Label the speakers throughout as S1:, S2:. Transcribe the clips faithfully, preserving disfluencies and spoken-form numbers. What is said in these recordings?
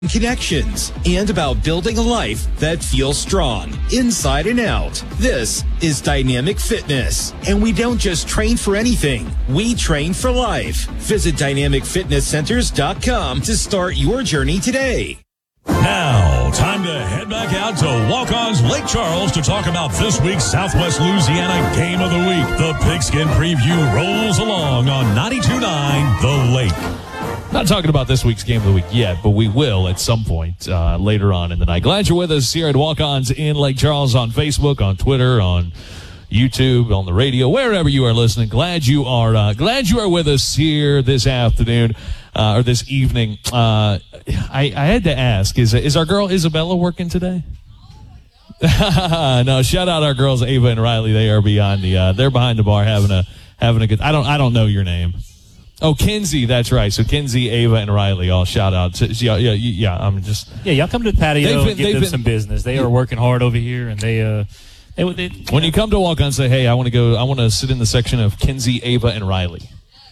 S1: connections, and about building a life that feels strong inside and out. This is Dynamic Fitness, and we don't just train for anything, we train for life. Visit dynamic fitness centers dot com to start your journey today.
S2: Now, time to head back out to Walk-On's Lake Charles to talk about this week's Southwest Louisiana Game of the Week. The Pigskin Preview rolls along on ninety-two point nine The Lake.
S3: Not talking about this week's Game of the Week yet, but we will at some point uh, later on in the night. Glad you're with us here at Walk-Ons in Lake Charles on Facebook, on Twitter, on YouTube, on the radio, wherever you are listening. Glad you are uh, glad you are with us here this afternoon uh, or this evening. Uh, I, I had to ask, is is our girl Isabella working today? No, shout out our girls Ava and Riley. They are behind the uh, they're behind the bar having a having a good. I don't I don't know your name. Oh, Kinsey, that's right. So Kinsey, Ava, and Riley, all shout out. To, yeah, yeah, yeah. I'm just
S4: yeah. Y'all come to the patio
S3: been,
S4: and give them
S3: been,
S4: some business. They are working hard over here, and they uh, they, they
S3: when you come to walk on, say, hey, I want to go. I want to sit in the section of Kinsey, Ava, and Riley.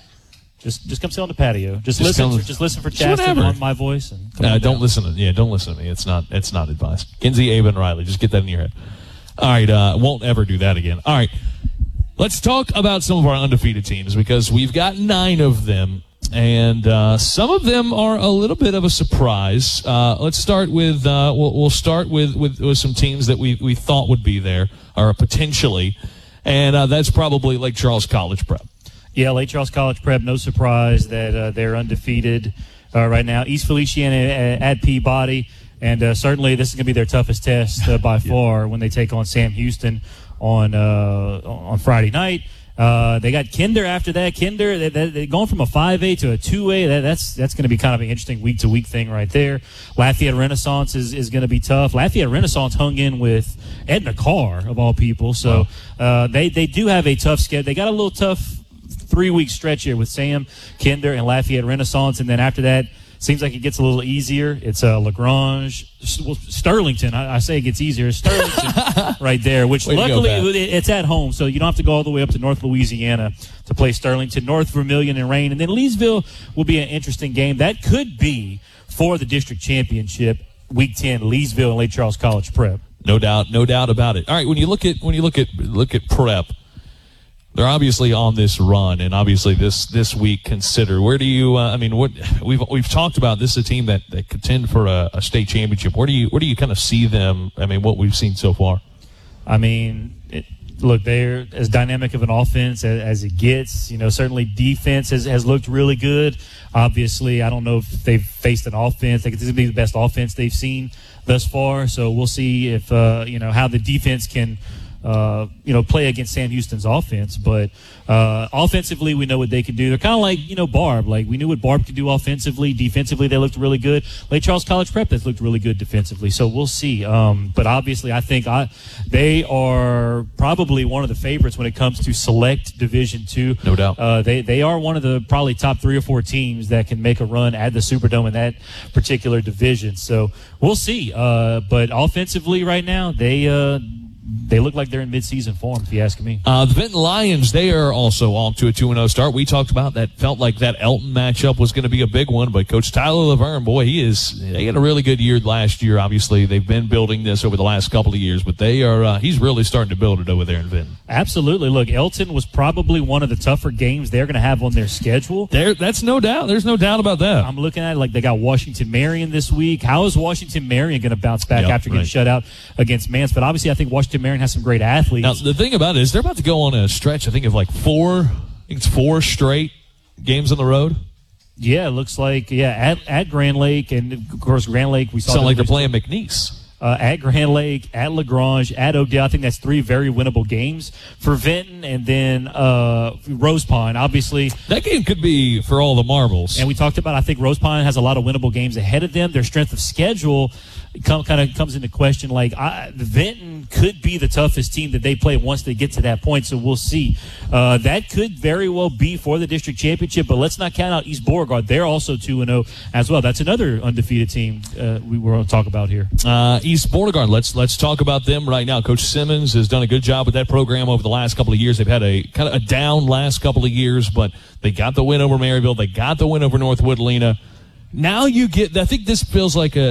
S4: Just just come sit on the patio. Just, just listen. For, just listen for
S3: Chasten
S4: on my voice. And come
S3: uh,
S4: on
S3: don't
S4: down.
S3: listen to yeah. Don't listen to me. It's not it's not advice. Kinsey, Ava, and Riley. Just get that in your head. All right. Uh, won't ever do that again. All right. Let's talk about some of our undefeated teams because we've got nine of them. And uh, some of them are a little bit of a surprise. Uh, let's start with uh, we'll, we'll start with, with, with some teams that we, we thought would be there or potentially, and uh, that's probably Lake Charles College Prep.
S4: Yeah, Lake Charles College Prep. No surprise that uh, they're undefeated uh, right now. East Feliciana at, at Peabody, and uh, certainly this is going to be their toughest test uh, by
S3: yeah.
S4: far when they take on Sam Houston on uh, on Friday night. Uh, they got Kinder after that. Kinder, they, they, they're going from a five A to a two A. That, that's that's going to be kind of an interesting week-to-week thing right there. Lafayette Renaissance is, is going to be tough. Lafayette Renaissance hung in with Edna Carr, of all people. So uh, they, they do have a tough schedule. They got a little tough three-week stretch here with Sam, Kinder, and Lafayette Renaissance. And then after that, seems like it gets a little easier. It's uh, Lagrange, well, Sterlington. I, I say it gets easier. Sterlington right there, which
S3: Way
S4: luckily
S3: go,
S4: it, it's at home, so you don't have to go all the way up to North Louisiana to play Sterlington. North Vermilion and Rain. And then Leesville will be an interesting game. That could be for the district championship, Week ten, Leesville and Lake Charles College Prep.
S3: No doubt, no doubt about it. All right, when you look at when you look at look at Prep, they're obviously on this run, and obviously this this week consider. Where do you? Uh, I mean, what we've we've talked about. This is a team that, that contend for a, a state championship. Where do you where do you kind of see them? I mean, what we've seen so far.
S4: I mean, it, look, they're as dynamic of an offense as, as it gets. You know, certainly defense has, has looked really good. Obviously, I don't know if they've faced an offense. I think this is be the best offense they've seen thus far. So we'll see if uh, you know how the defense can. Uh, you know, play against Sam Houston's offense. But uh, offensively, we know what they can do. They're kind of like, you know, Barb. Like, we knew what Barb could do offensively. Defensively, they looked really good. Lake Charles College Prep has looked really good defensively. So we'll see. Um, but obviously, I think I, they are probably one of the favorites when it comes to select Division Two.
S3: No doubt.
S4: Uh, they, they are one of the probably top three or four teams that can make a run at the Superdome in that particular division. So we'll see. Uh, but offensively right now, they uh, – They look like they're in midseason form, if you ask me.
S3: Uh, the Vinton Lions, they are also off to a two and oh start. We talked about that. Felt like that Elton matchup was going to be a big one, but Coach Tyler Laverne, boy, he is. They had a really good year last year. Obviously, they've been building this over the last couple of years, but they are. Uh, he's really starting to build it over there in Vinton.
S4: Absolutely. Look, Elton was probably one of the tougher games they're going to have on their schedule.
S3: There, that's no doubt. There's no doubt about that.
S4: I'm looking at it like they got Washington Marion this week. How is Washington Marion going to bounce back
S3: Yep,
S4: after getting
S3: right.
S4: shut out against Mansfield? Obviously, I think Washington Marion has some great athletes.
S3: Now, the thing about it is they're about to go on a stretch, I think, of like four, I think it's four straight games on the road.
S4: Yeah, it looks like, yeah, at, at Grand Lake, and of course, Grand Lake, we saw.
S3: Sound like they're
S4: there's-
S3: playing McNeese.
S4: Uh, at Grand Lake, at Lagrange, at Oakdale. I think that's three very winnable games for Vinton, and then uh, Rose Pine, obviously.
S3: That game could be for all the marbles.
S4: And we talked about, I think Rose Pine has a lot of winnable games ahead of them. Their strength of schedule come, kind of comes into question. Like, I, Vinton could be the toughest team that they play once they get to that point, so we'll see. Uh, that could very well be for the district championship, but let's not count out East Beauregard. They're also two and oh as well. That's another undefeated team uh, we were going to talk about here.
S3: Uh, East Beauregard, let's let's talk about them right now. Coach Simmons has done a good job with that program over the last couple of years. They've had a kind of a down last couple of years, but they got the win over Maryville. They got the win over North Woodlena. Now you get, I think this feels like a,